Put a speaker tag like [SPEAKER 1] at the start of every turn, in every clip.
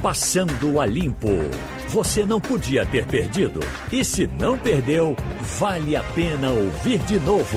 [SPEAKER 1] Passando a Limpo. Você não podia ter perdido. E se não perdeu, vale a pena ouvir de novo.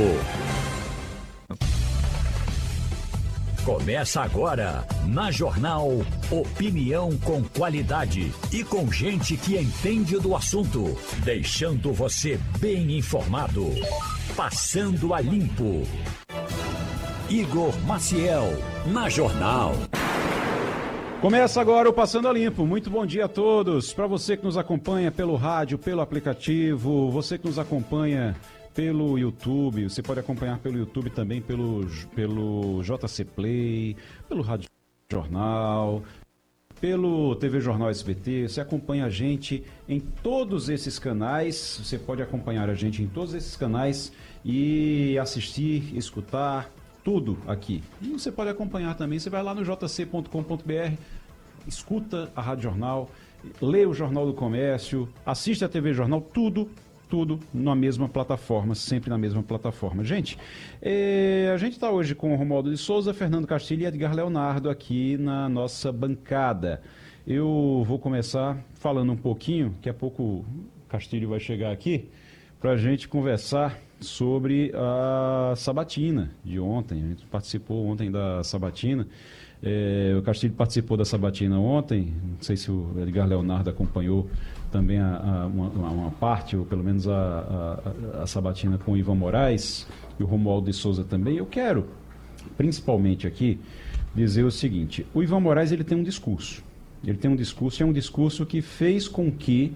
[SPEAKER 1] Começa agora, na Jornal, opinião com qualidade e com gente que entende do assunto, deixando você bem informado. Passando a Limpo. Igor Maciel, na Jornal.
[SPEAKER 2] Começa agora o Passando a Limpo. Muito bom dia a todos. Para você que nos acompanha pelo rádio, pelo aplicativo, você que nos acompanha pelo YouTube, você pode acompanhar pelo YouTube também, pelo JC Play, pelo Rádio Jornal, pelo TV Jornal SBT. Você acompanha a gente em todos esses canais, você pode acompanhar a gente em todos esses canais e assistir, escutar tudo aqui. E você pode acompanhar também, você vai lá no jc.com.br, escuta a Rádio Jornal, lê o Jornal do Comércio, assiste a TV Jornal, tudo na mesma plataforma, sempre na mesma plataforma. Gente, a gente está hoje com o Romualdo de Souza, Fernando Castilho e Edgar Leonardo aqui na nossa bancada. Eu vou começar falando um pouquinho, daqui a pouco o Castilho vai chegar aqui, para a gente conversar sobre a sabatina de ontem. A gente participou ontem da sabatina. O Castilho participou da sabatina ontem, não sei se o Edgar Leonardo acompanhou também uma parte, ou pelo menos a sabatina com o Ivan Moraes e o Romualdo de Souza também. Eu quero, principalmente aqui, dizer o seguinte: o Ivan Moraes ele tem um discurso. Ele tem um discurso, e é um discurso que fez com que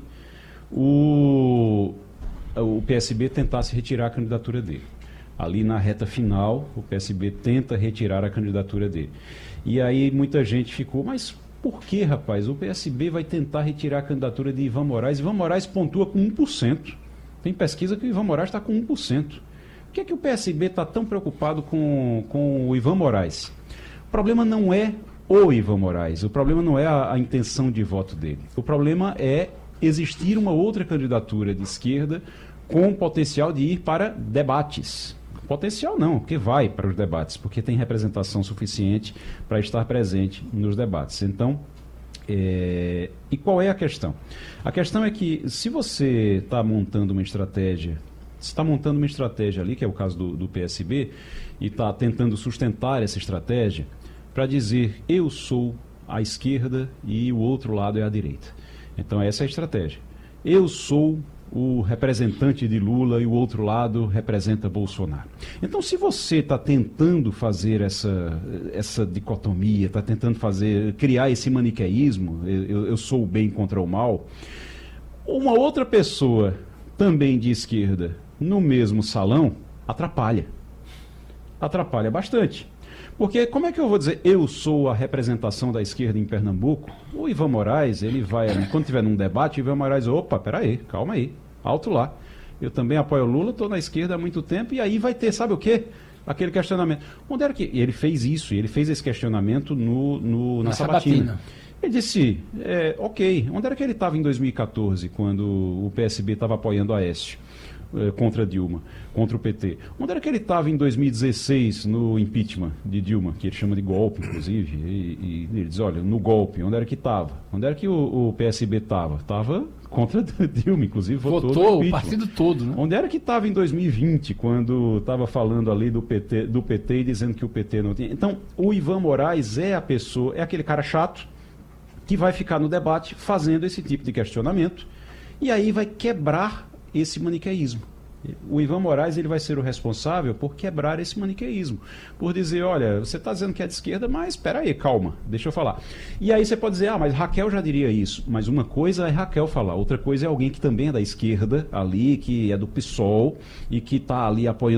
[SPEAKER 2] o PSB tentasse retirar a candidatura dele. Ali na reta final, o PSB tenta retirar a candidatura dele. E aí muita gente ficou, mas por que, rapaz? O PSB vai tentar retirar a candidatura de Ivan Moraes. Ivan Moraes pontua com 1%. Tem pesquisa que o Ivan Moraes está com 1%. Por que é que o PSB está tão preocupado com o Ivan Moraes? O problema não é o Ivan Moraes, o problema não é a intenção de voto dele. O problema é existir uma outra candidatura de esquerda com potencial de ir para debates. Potencial não, porque vai para os debates, porque tem representação suficiente para estar presente nos debates. Então, e qual é a questão? A questão é que se você está montando uma estratégia, ali, que é o caso do PSB, e está tentando sustentar essa estratégia para dizer eu sou a esquerda e o outro lado é a direita. Então essa é a estratégia. Eu sou o representante de Lula e o outro lado representa Bolsonaro. Então, se você está tentando fazer essa dicotomia, está tentando criar esse maniqueísmo, eu sou o bem contra o mal, uma outra pessoa também de esquerda no mesmo salão atrapalha. Atrapalha bastante. Porque como é que eu vou dizer eu sou a representação da esquerda em Pernambuco? O Ivan Moraes, ele vai, quando tiver num debate, o Ivan Moraes, opa, peraí, calma aí, alto lá. Eu também apoio o Lula, estou na esquerda há muito tempo, e aí vai ter, sabe o quê? Aquele questionamento. Onde era que... E ele fez isso, ele fez esse questionamento na sabatina. Ele disse, ok, onde era que ele estava em 2014, quando o PSB estava apoiando a Aécio? Contra Dilma, contra o PT. Onde era que ele estava em 2016 no impeachment de Dilma, que ele chama de golpe, inclusive, e ele diz, olha, no golpe, onde era que estava? Onde era que o PSB estava? Estava contra Dilma, inclusive votou
[SPEAKER 3] o partido todo, né?
[SPEAKER 2] Onde era que estava em 2020, quando estava falando ali do PT e dizendo que o PT não tinha... Então, o Ivan Moraes é a pessoa, é aquele cara chato que vai ficar no debate fazendo esse tipo de questionamento e aí vai quebrar esse maniqueísmo. O Ivan Moraes ele vai ser o responsável por quebrar esse maniqueísmo, por dizer, olha, você está dizendo que é de esquerda, mas espera aí, calma, deixa eu falar. E aí você pode dizer, mas Raquel já diria isso. Mas uma coisa é Raquel falar, outra coisa é alguém que também é da esquerda ali, que é do PSOL e que está ali apoiando